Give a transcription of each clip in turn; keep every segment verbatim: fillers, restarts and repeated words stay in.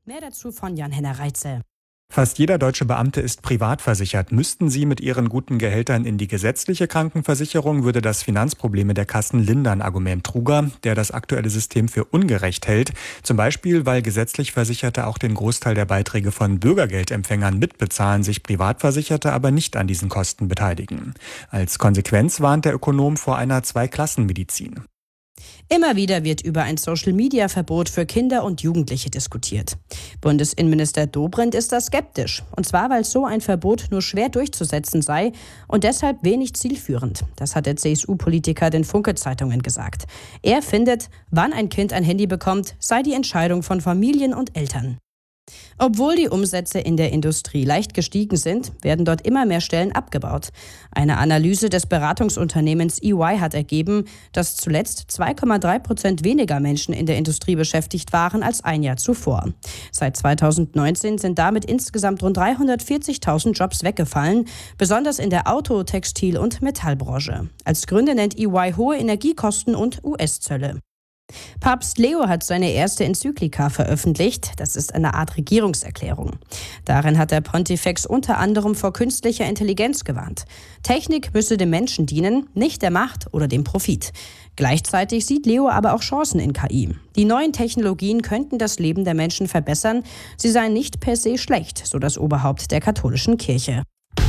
Mehr dazu von Jan-Henner Reitze. Fast jeder deutsche Beamte ist privat versichert. Müssten sie mit ihren guten Gehältern in die gesetzliche Krankenversicherung, würde das Finanzprobleme der Kassen lindern, Argument Truger, der das aktuelle System für ungerecht hält. Zum Beispiel, weil gesetzlich Versicherte auch den Großteil der Beiträge von Bürgergeldempfängern mitbezahlen, sich Privatversicherte aber nicht an diesen Kosten beteiligen. Als Konsequenz warnt der Ökonom vor einer Zweiklassenmedizin. Immer wieder wird über ein Social-Media-Verbot für Kinder und Jugendliche diskutiert. Bundesinnenminister Dobrindt ist da skeptisch. Und zwar, weil so ein Verbot nur schwer durchzusetzen sei und deshalb wenig zielführend. Das hat der C S U-Politiker den Funke-Zeitungen gesagt. Er findet, wann ein Kind ein Handy bekommt, sei die Entscheidung von Familien und Eltern. Obwohl die Umsätze in der Industrie leicht gestiegen sind, werden dort immer mehr Stellen abgebaut. Eine Analyse des Beratungsunternehmens E Y hat ergeben, dass zuletzt zwei Komma drei Prozent weniger Menschen in der Industrie beschäftigt waren als ein Jahr zuvor. Seit zweitausendneunzehn sind damit insgesamt rund dreihundertvierzigtausend Jobs weggefallen, besonders in der Auto-, Textil- und Metallbranche. Als Gründe nennt E Y hohe Energiekosten und U S-Zölle. Papst Leo hat seine erste Enzyklika veröffentlicht. Das ist eine Art Regierungserklärung. Darin hat der Pontifex unter anderem vor künstlicher Intelligenz gewarnt. Technik müsse dem Menschen dienen, nicht der Macht oder dem Profit. Gleichzeitig sieht Leo aber auch Chancen in K I. Die neuen Technologien könnten das Leben der Menschen verbessern. Sie seien nicht per se schlecht, so das Oberhaupt der katholischen Kirche.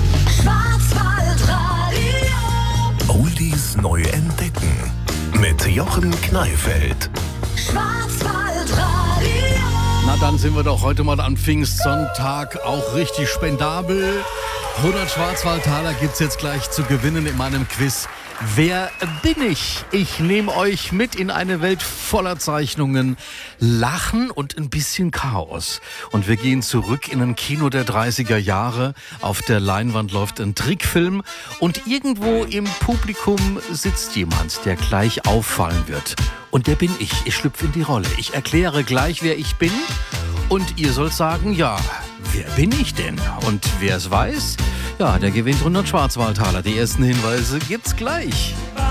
Schwarzwaldradio. Oldies neu entdecken. Mit Jochen Kneifeld. Schwarzwaldradio. Na, dann sind wir doch heute mal am Pfingstsonntag auch richtig spendabel. hundert Schwarzwaldtaler gibt's jetzt gleich zu gewinnen in meinem Quiz. Wer bin ich? Ich nehme euch mit in eine Welt voller Zeichnungen, Lachen und ein bisschen Chaos. Und wir gehen zurück in ein Kino der dreißiger Jahre. Auf der Leinwand läuft ein Trickfilm und irgendwo im Publikum sitzt jemand, der gleich auffallen wird. Und der bin ich. Ich schlüpfe in die Rolle. Ich erkläre gleich, wer ich bin. Und ihr sollt sagen, ja, wer bin ich denn? Und wer es weiß, ja, der gewinnt hundert Schwarzwaldtaler. Die ersten Hinweise gibt's gleich.